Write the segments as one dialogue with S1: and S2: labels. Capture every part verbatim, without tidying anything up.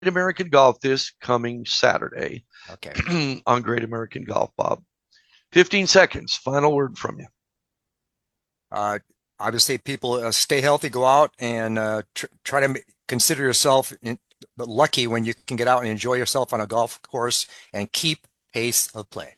S1: American Golf this coming Saturday
S2: Okay.
S1: on Great American Golf, Bob. fifteen seconds. Final word from you.
S2: Uh, Obviously, people uh, stay healthy, go out and uh, tr try to m- consider yourself in, lucky when you can get out and enjoy yourself on a golf course and keep pace of play.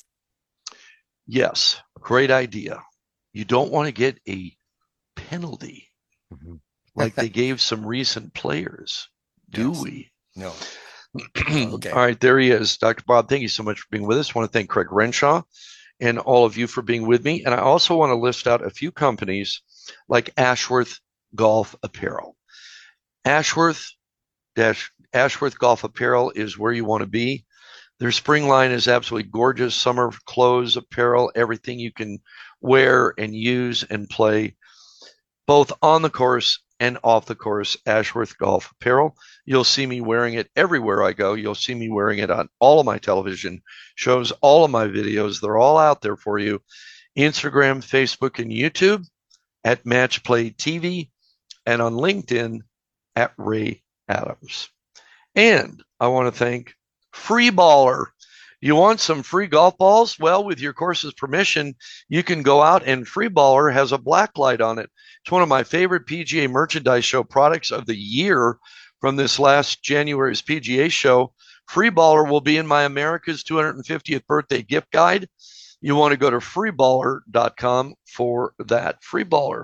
S1: Yes, great idea. You don't want to get a penalty
S2: Mhm.
S1: like they gave some recent players, do
S2: Yes.
S1: we?
S2: No.
S1: All
S2: Okay.
S1: right, there he is. Doctor Bob, thank you so much for being with us. I want to thank Craig Renshaw and all of you for being with me. And I also want to list out a few companies like Ashworth Golf Apparel. Ashworth dash Ashworth Golf Apparel is where you want to be. Their spring line is absolutely gorgeous. Summer clothes, apparel, everything you can wear and use and play, both on the course and off the course. Ashworth Golf Apparel. You'll see me wearing it everywhere I go. You'll see me wearing it on all of my television shows, all of my videos. They're all out there for you. Instagram, Facebook, and YouTube at Match Play T V, and on LinkedIn at Ray Adams. And I want to thank Free Baller. You want some free golf balls? Well, with your course's permission, you can go out and Free Baller has a black light on it. It's one of my favorite P G A merchandise show products of the year from this last January's P G A show. Free Baller will be in my America's two hundred fiftieth birthday gift guide. You want to go to free baller dot com for that. Free Baller.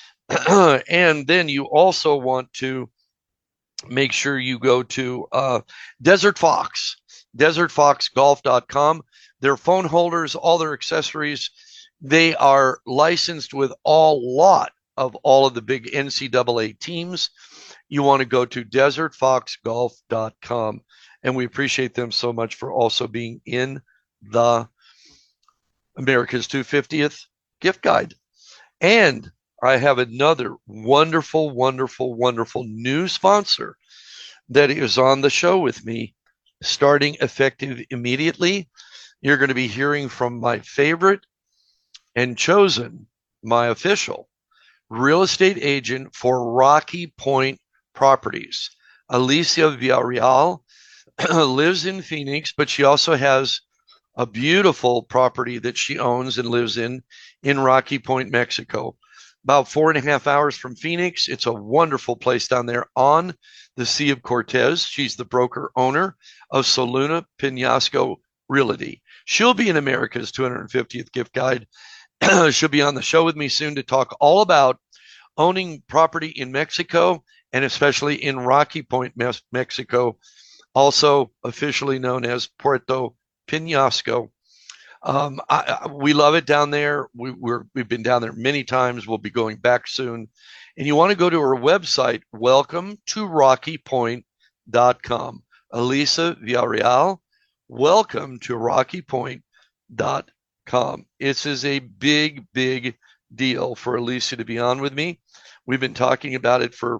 S1: And then you also want to make sure you go to uh, Desert Fox, desert fox golf dot com. Their phone holders, all their accessories, they are licensed with all lot of all of the big N C double A teams. You want to go to desert fox golf dot com. And we appreciate them so much for also being in the America's two hundred fiftieth gift guide. And I have another wonderful, wonderful, wonderful new sponsor that is on the show with me starting effective immediately. You're going to be hearing from my favorite and chosen, my official real estate agent for Rocky Point Properties. Alicia Villarreal lives in Phoenix, but she also has a beautiful property that she owns and lives in in Rocky Point, Mexico. About four and a half hours from Phoenix. It's a wonderful place down there on the Sea of Cortez. She's the broker owner of Soluna Pinasco Realty. She'll be in America's two hundred fiftieth gift guide. She'll be on the show with me soon to talk all about owning property in Mexico and especially in Rocky Point, Mexico, also officially known as Puerto Pinasco. Um, I, I, we love it down there. We, we're, we've been down there many times. We'll be going back soon. And you want to go to our website, welcome to rocky point dot com. Elisa Villarreal, welcome to rocky point dot com. This is a big, big deal for Elisa to be on with me. We've been talking about it for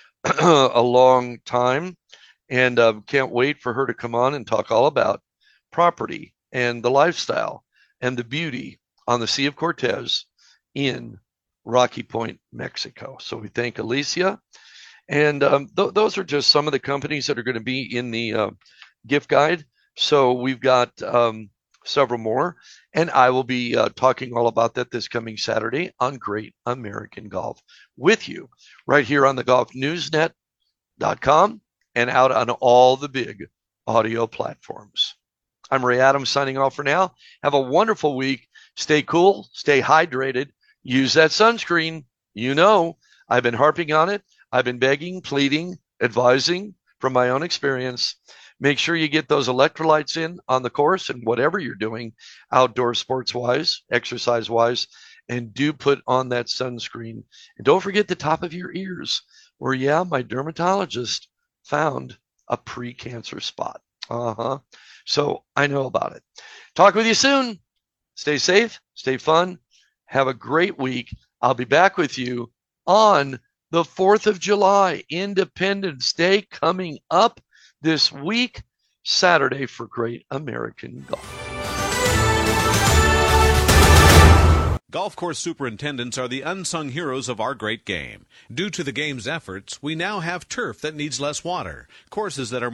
S1: a long time and uh, can't wait for her to come on and talk all about property and the lifestyle and the beauty on the Sea of Cortez in Rocky Point, Mexico. So we thank Alicia. And um, th- those are just some of the companies that are going to be in the uh, gift guide. So we've got um, several more. And I will be uh, talking all about that this coming Saturday on Great American Golf with you right here on the golf newsnet dot com and out on all the big audio platforms. I'm Ray Adams signing off for now. Have a wonderful week. Stay cool, stay hydrated, use that sunscreen. You know, I've been harping on it. I've been begging, pleading, advising from my own experience. Make sure you get those electrolytes in on the course and whatever you're doing, outdoor sports wise, exercise wise, and do put on that sunscreen. And don't forget the top of your ears, where, yeah, my dermatologist found a pre-cancer spot. Uh-huh. So I know about it. Talk with you soon. Stay safe, stay fun, have a great week. I'll be back with you on the fourth of July, Independence Day, coming up this week, Saturday, for Great American Golf.
S3: Golf course superintendents are the unsung heroes of our great game. Due to the game's efforts, we now have turf that needs less water, courses that are